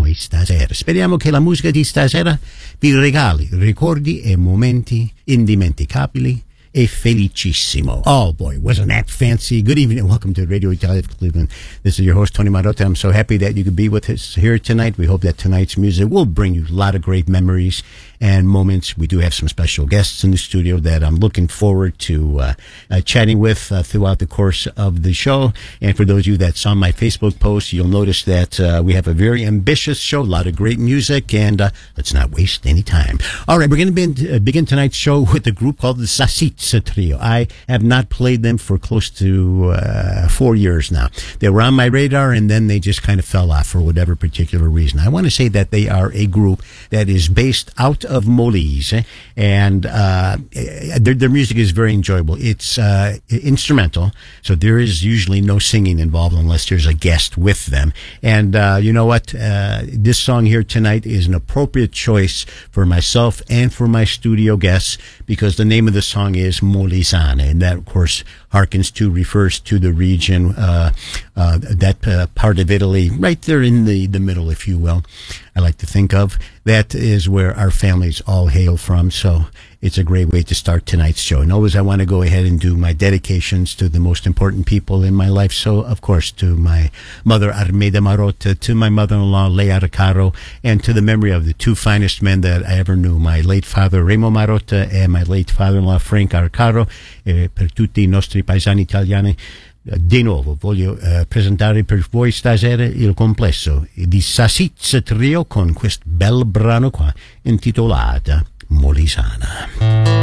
voi stasera. Speriamo che la musica di stasera vi regali ricordi e momenti indimenticabili e felicissimo. Oh boy, wasn't that fancy? Good evening and welcome to Radio Italia of Cleveland. This is your host, Tony Marotta. I'm so happy that you could be with us here tonight. We hope that tonight's music will bring you a lot of great memories and moments. We do have some special guests in the studio that I'm looking forward to chatting with throughout the course of the show. And for those of you that saw my Facebook post, you'll notice that we have a very ambitious show, a lot of great music, and let's not waste any time. All right, we're going to begin tonight's show with a group called the Sasica Trio. I have not played them for close to 4 years now. They were on my radar, and then they just kind of fell off for whatever particular reason. I want to say that they are a group that is based out of Molise, and their music is very enjoyable. It's instrumental, so there is usually no singing involved unless there's a guest with them. And you know what? This song here tonight is an appropriate choice for myself and for my studio guests because the name of the song is Molisana, and that, of course, refers to the region, that part of Italy, right there in the middle, if you will, I like to think of. That is where our families all hail from, so it's a great way to start tonight's show. And always I want to go ahead and do my dedications to the most important people in my life. So, of course, to my mother, Armeda Marotta, to my mother-in-law, Lea Arcaro, and to the memory of the two finest men that I ever knew, my late father, Remo Marotta, and my late father-in-law, Frank Arcaro. Per tutti i nostri paesani italiani, di nuovo voglio presentare per voi stasera il complesso di Sasica Trio con questo bel brano qua intitolata Molisana.